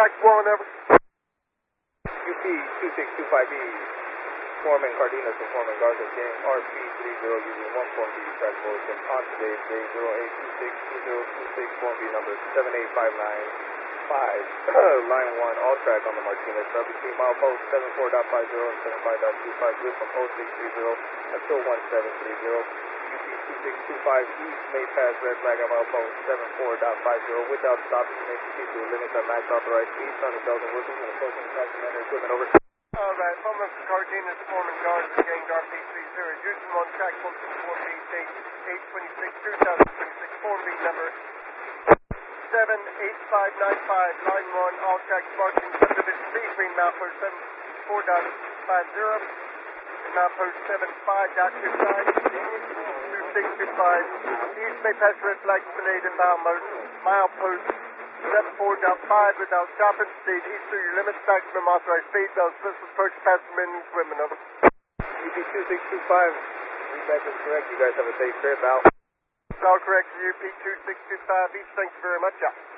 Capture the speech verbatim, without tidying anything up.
flight one, over. U P two six two five B, Foreman Cardenas and Foreman Garza, carrying R P three zero using one form B, track bulletin on today's day zero eight two six two zero two six, form B number seven eight five nine five, line one, all track on the Martinez, sub between milepost seven four point five zero and seven five point two five, good from oh six three zero until one seven three zero. U P two six two five east may pass red flag at milepost seven four point five zero without stopping, may proceed to limits at max authorized speed, turning bells and whistles and approaching passenger and equipment over. Alright, Foreman Cardenas, Foreman Garza, gang R P three zero, Houston one, track bulletin form B, date eight twenty-six two thousand twenty-six, form B number seven eight five nine five, line one, all tracks marching subdivision B between milepost seven four point five zero and milepost seven five point two five, two six two five, east may pass red flag delayed in milepost, milepost seven four point five without stopping, proceed east through your limits, maximum authorized speed, those supposed to approach passenger and equipment, over. U P two six two five, dispatch is correct, you guys have a safe trip, out. All correct, U P two six two five east, thank you very much, out.